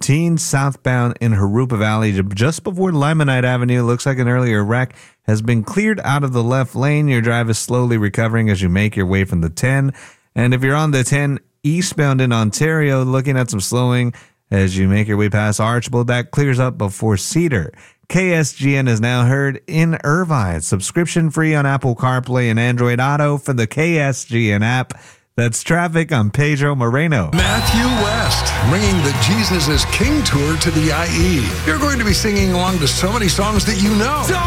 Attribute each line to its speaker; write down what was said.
Speaker 1: 15 southbound in Harupa Valley, just before Limonite Avenue. Looks like an earlier wreck has been cleared out of the left lane. Your drive is slowly recovering as you make your way from the 10. And if you're on the 10 eastbound in Ontario, looking at some slowing as you make your way past Archibald, that clears up before Cedar. KSGN is now heard in Irvine. Subscription free on Apple CarPlay and Android Auto for the KSGN app. That's traffic. I'm Pedro Moreno.
Speaker 2: Matthew West, bringing the Jesus is King tour to the IE. You're going to be singing along to so many songs that you know.